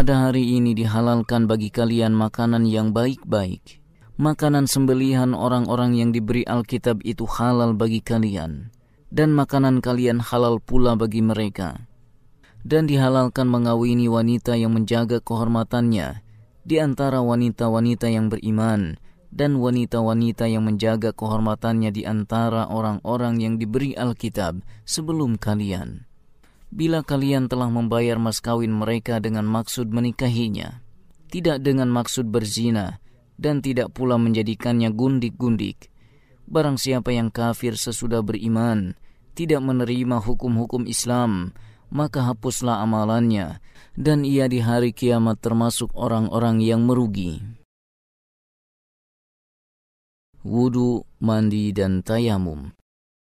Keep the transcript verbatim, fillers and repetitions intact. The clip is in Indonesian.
pada hari ini dihalalkan bagi kalian makanan yang baik-baik. Makanan sembelihan orang-orang yang diberi Alkitab itu halal bagi kalian, dan makanan kalian halal pula bagi mereka. Dan dihalalkan mengawini wanita yang menjaga kehormatannya di antara wanita-wanita yang beriman, dan wanita-wanita yang menjaga kehormatannya di antara orang-orang yang diberi Alkitab sebelum kalian. Bila kalian telah membayar mas kawin mereka dengan maksud menikahinya, tidak dengan maksud berzina, dan tidak pula menjadikannya gundik-gundik, barang siapa yang kafir sesudah beriman, tidak menerima hukum-hukum Islam, maka hapuslah amalannya, dan ia di hari kiamat termasuk orang-orang yang merugi. Wudu, mandi, dan tayamum.